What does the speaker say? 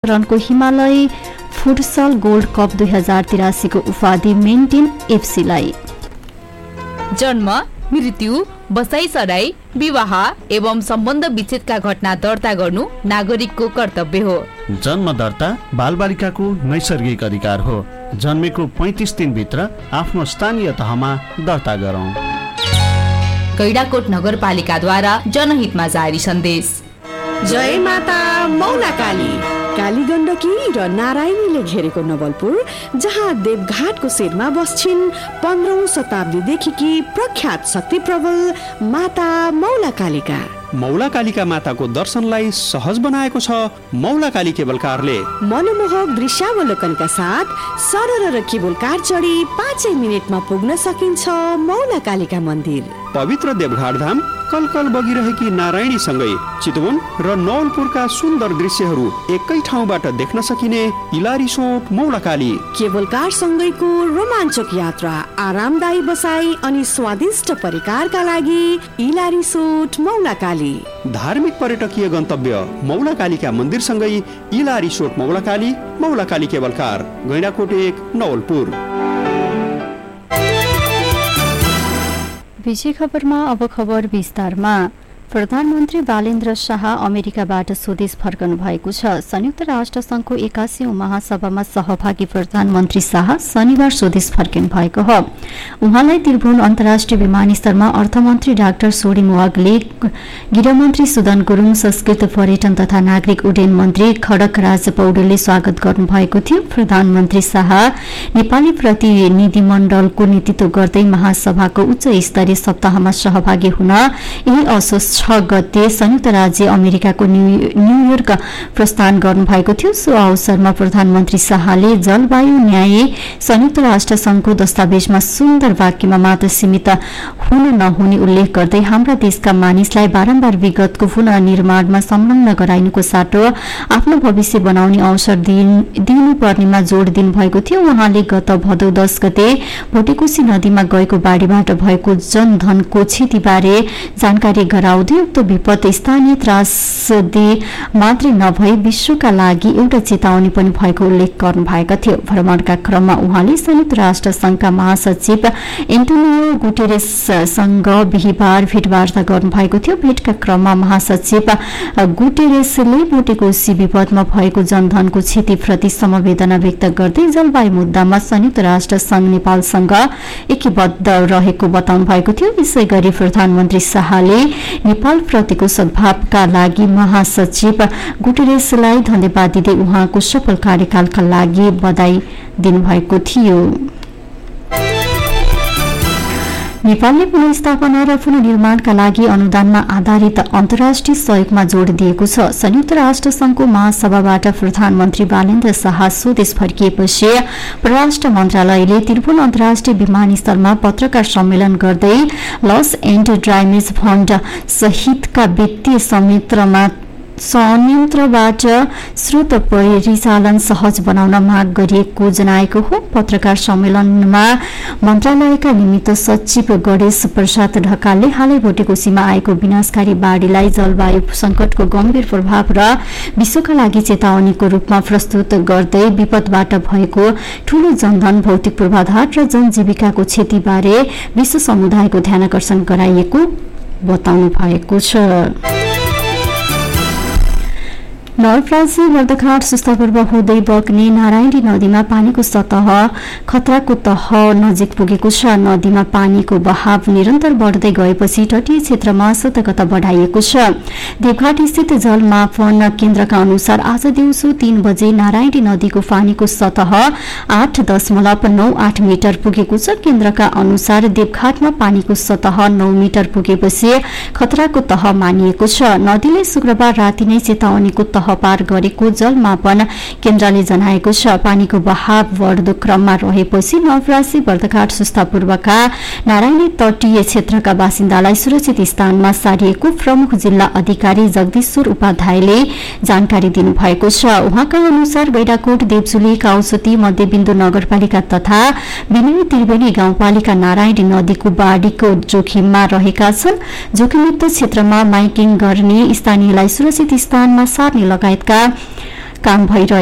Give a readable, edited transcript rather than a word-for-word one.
रनको Himalaya futsal gold cup 2083 को उपाधि मेन्टेन एफसीलाई। जन्म, मृत्यु, बसाइसराई, विवाह एवं सम्बन्ध विच्छेदका घटना दर्ता गर्नु नागरिकको कर्तव्य हो। जन्म दर्ता बालबालिकाको नैसर्गिक अधिकार हो। जन्मेको 35 दिनभित्र आफ्नो स्थानीय तहमा दर्ता गरौँ। गैंडाकोट नगरपालिकाद्वारा जनहितमा जारी सन्देश। जय माता मौलाकाली। काली गण्डकी र नारायणीले घेरेको नवलपुर, जहाँ देवघाटको शिरमा बस्छिन् 15औं शताब्दीदेखि प्रख्यात शक्ति प्रबल माता मौलाकालीका। मौलाकालीका माताको दर्शनलाई सहज बनाएको छ मौलाकाली केबल कारले। मनमोहक दृश्यावलोकनका साथ सरल र केबल कार चढी 5 मिनेटमा पुग्न सकिन्छ मौलाकालीका मन्दिर। पवित्र देवघाट धाम कलकल बगिरहेकी नारायणी सँगै चितवन र नवलपुरका सुन्दर दृश्यहरू एकै ठाउँबाट देख्न सकिने इला रिसोर्ट मौलाकाली। केबल कार सँगैको रोमाञ्चक यात्रा, आरामदायी बसाई अनि स्वादिष्ट परिकारका लागि इला रिसोर्ट मौलाकाली। धार्मिक पर्यटकीय गन्तव्य मौलाकालीका मन्दिर सँगै इला resort मौलाकाली, मौलाकाली cable car, Gaindakot 1 Nawalpur. विजय खबरमा अब खबर विस्तारमा। प्रधानमन्त्री बालेन्द्र शाह अमेरिकाबाट स्वदेश फर्कनु भएको छ। संयुक्त राष्ट्र संघको 81औं महासभामा सहभागी प्रधानमन्त्री शाह शनिबार स्वदेश फर्किनु भएको हो। उहाँलाई त्रिभुवन अन्तर्राष्ट्रिय विमानस्थलमा अर्थमन्त्री डाक्टर सोडिङ वागले, गृहमन्त्री सुदन गुरुङ, संस्कृत पर्यटन तथा नागरिक उड्डयन मन्त्री खड्क राज पौडेलले स्वागत गर्नुभएको थियो। प्रधानमन्त्री शाह नेपाली प्रतिनिधिमण्डलको नेतृत्व गर्दै महासभाको उच्च स्तरीय सप्ताहमा सहभागी हुन यही असोज 6 गते संयुक्त राज्य अमेरिकाको न्यूयोर्क प्रस्थान गर्नुभएको थियो। सो अवसरमा प्रधानमन्त्री शाहले जलवायु न्याय संयुक्त राष्ट्र संघको दस्तावेजमा सुन्दर वाक्यमा मात्र सीमित हुन नहुने उल्लेख गर्दै हाम्रा देशका मानिसलाई बारम्बार विगतको पुनर्निर्माणमा संलग्न गराइनुको साटो आफ्नो भविष्य बनाउने अवसर दिनुपर्नेमा जोड दिनुभएको थियो। उहाँले गत भदौ 10 गते भोटेकोशी नदीमा गएको बाढीबाट भएको जनधनको क्षतिबारे जानकारी गराउँदै उक्त विपद स्थानीय त्रासदी मात्रै नभई विश्वका लागि एउटा चेतावनी पनि भएको उल्लेख गर्नुभएका थियो। भ्रमणका क्रममा उहाँले संयुक्त राष्ट्र संघका महासचिव एन्टोनियो गुटेरेससँग बिहिबार भेटवार्ता गर्नुभएको थियो। भेटका क्रममा महासचिव गुटेरेसले भोटेकोशी विपदमा भएको जनधनको क्षतिप्रति समवेदना व्यक्त गर्दै जलवायु मुद्दामा संयुक्त राष्ट्र संघ नेपालसँग ऐक्यबद्ध रहेको बताउनु भएको थियो। यसै गरी प्रधानमन्त्री शाहले नेपाल प्रतिको सद्भावका लागि महासचिव गुटेरेसलाई धन्यवाद दिँदै उहाँको सफल कार्यकालका लागि बधाई दिनुभएको थियो। नेपालले पुनर्स्थापना र पुनर्निर्माणका लागि अनुदानमा आधारित अन्तर्राष्ट्रिय सहयोगमा जोड दिएको छ। संयुक्त राष्ट्र संघको महासभाबाट प्रधानमन्त्री बालेन्द्र शाह स्वदेश फर्किएपछि परराष्ट्र मन्त्रालयले त्रिभुवन अन्तर्राष्ट्रिय विमानस्थलमा पत्रकार सम्मेलन गर्दै लस एन्ड ड्यामेज फण्ड सहितका वित्तीय संयन्त्रबाट स्रोत परिचालन सहज बनाउन माग गरिएको जनाएको हो। पत्रकार सम्मेलनमा मन्त्रालयका निमित्त सचिव गणेश प्रसाद ढकालले हालै भोटेकोशीमा आएको विनाशकारी बाढीलाई जलवायु संकटको गम्भीर प्रभाव र विश्वका लागि चेतावनीको रूपमा प्रस्तुत गर्दै विपदबाट भएको ठूलो जनधन, भौतिक पूर्वाधार र जनजीविकाको क्षतिबारे विश्व समुदायको ध्यानाकर्षण गराइएको बताउनु भएको छ। नवलपरासी बर्दघाट सुस्तापूर्व हुँदै बग्ने नारायणी नदीमा पानीको सतह खतराको तह नजिक पुगेको छ। नदीमा पानीको बहाव निरन्तर बढ्दै गएपछि तटीय क्षेत्रमा सतर्कता बढाइएको छ। देवघाट स्थित जल मापन केन्द्रका अनुसार आज दिउँसो 3 बजे नारायणी नदीको पानीको सतह 8.98 मिटर पुगेको छ। केन्द्रका अनुसार देवघाटमा पानीको सतह 9 मिटर पुगेपछि खतराको तह मानिएको छ। नदीले शुक्रबार राति नै चेतावनीको तह पार गरेको जलमापन केन्द्रले जनाएको छ। पानीको बहाव बढ्दो क्रममा रहेपछि नवलपरासी बर्दघाट सुस्तापूर्वका नारायणी तटीय क्षेत्रका बासिन्दालाई सुरक्षित स्थानमा सारिएको प्रमुख जिल्ला अधिकारी जगदीश्वर उपाध्यायले जानकारी दिनुभएको छ। उहाँका अनुसार गैंडाकोट, देवजुली, काउसती, मध्यबिन्दु नगरपालिका तथा विनय त्रिवेणी गाउँपालिका नारायणी नदीको बाढीको जोखिममा रहेका छन्। जोखिमयुक्त क्षेत्रमा माइकिङ गर्ने, स्थानीयलाई सुरक्षित स्थानमा सार्ने लगायतका काम भइरहेको